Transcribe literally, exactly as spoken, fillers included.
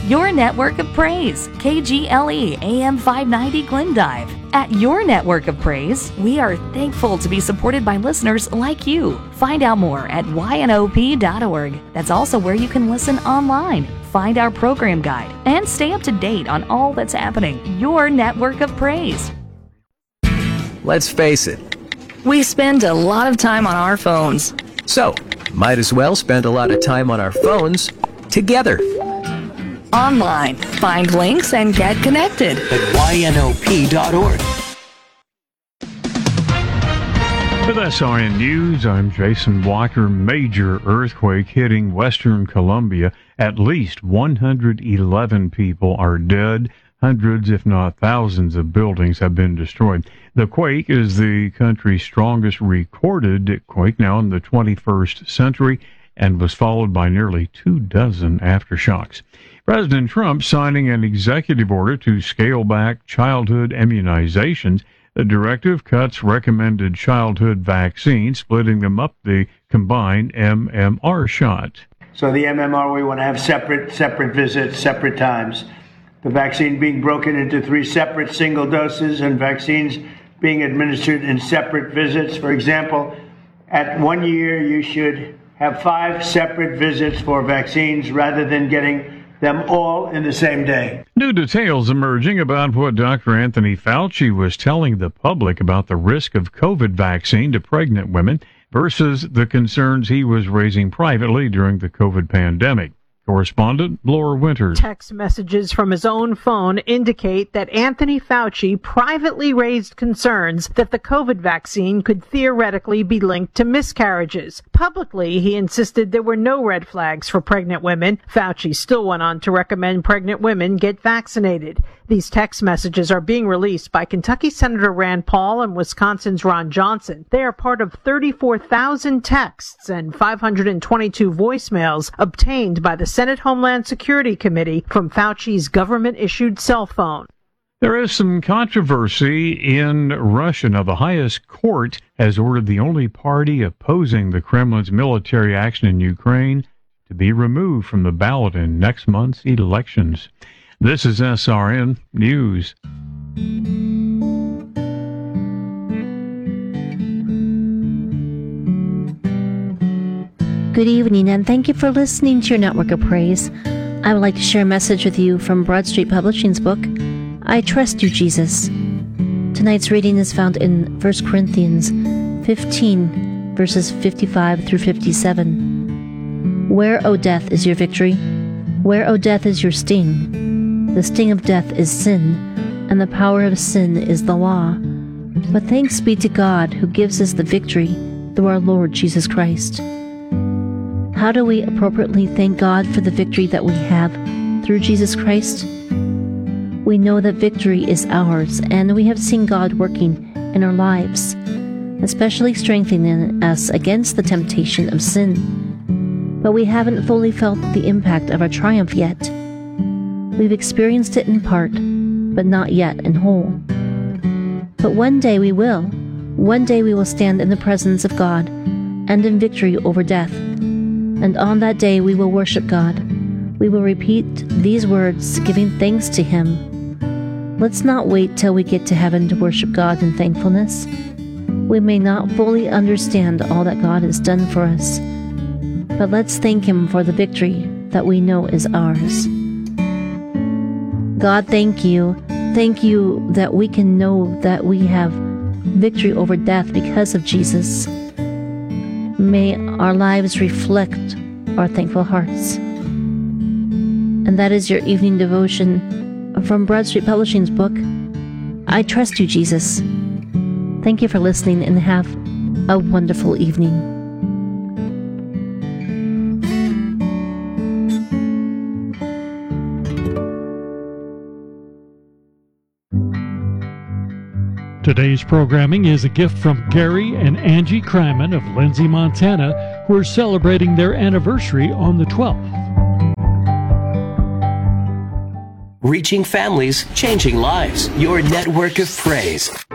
Your network of praise, K G L E A M five ninety Glendive. At Your Network of Praise, we are thankful to be supported by listeners like you. Find out more at Y N O P dot org. That's also where you can listen online, find our program guide, and stay up to date on all that's happening. Your Network of Praise. Let's face it. We spend a lot of time on our phones. So, might as well spend a lot of time on our phones together. Online. Find links and get connected at Y N O P dot org. With S R N News, I'm Jason Walker. Major earthquake hitting western Colombia. At least one hundred eleven people are dead. Hundreds, if not thousands, of buildings have been destroyed. The quake is the country's strongest recorded quake now in the twenty-first century and was followed by nearly two dozen aftershocks. President Trump signing an executive order to scale back childhood immunizations. The directive cuts recommended childhood vaccines, splitting them up the combined M M R shot. So the M M R, we want to have separate, separate visits, separate times. The vaccine being broken into three separate single doses and vaccines being administered in separate visits. For example, at one year, you should have five separate visits for vaccines rather than getting them all in the same day. New details emerging about what Doctor Anthony Fauci was telling the public about the risk of COVID vaccine to pregnant women versus the concerns he was raising privately during the COVID pandemic. Correspondent Laura Winters. Text messages from his own phone indicate that Anthony Fauci privately raised concerns that the COVID vaccine could theoretically be linked to miscarriages. Publicly, he insisted there were no red flags for pregnant women. Fauci still went on to recommend pregnant women get vaccinated. These text messages are being released by Kentucky Senator Rand Paul and Wisconsin's Ron Johnson. They are part of thirty-four thousand texts and five hundred twenty-two voicemails obtained by the Senate Homeland Security Committee from Fauci's government-issued cell phone. There is some controversy in Russia. Now, the highest court has ordered the only party opposing the Kremlin's military action in Ukraine to be removed from the ballot in next month's elections. This is S R N News. Good evening, and thank you for listening to your Network of Praise. I would like to share a message with you from Broad Street Publishing's book, I Trust You, Jesus. Tonight's reading is found in First Corinthians fifteen, verses fifty-five through fifty-seven. Where, O death, is your victory? Where, O death, is your sting? The sting of death is sin, and the power of sin is the law. But thanks be to God who gives us the victory through our Lord Jesus Christ. How do we appropriately thank God for the victory that we have through Jesus Christ? We know that victory is ours, and we have seen God working in our lives, especially strengthening us against the temptation of sin. But we haven't fully felt the impact of our triumph yet. We've experienced it in part, but not yet in whole. But one day we will. One day we will stand in the presence of God and in victory over death. And on that day we will worship God. We will repeat these words, giving thanks to Him. Let's not wait till we get to heaven to worship God in thankfulness. We may not fully understand all that God has done for us, but let's thank Him for the victory that we know is ours. God, thank you. Thank you that we can know that we have victory over death because of Jesus. May our lives reflect our thankful hearts. And that is your evening devotion from Broad Street Publishing's book, I Trust You, Jesus. Thank you for listening, and have a wonderful evening. Today's programming is a gift from Gary and Angie Kryman of Lindsay, Montana, who are celebrating their anniversary on the twelfth. Reaching families, changing lives. Your network of praise.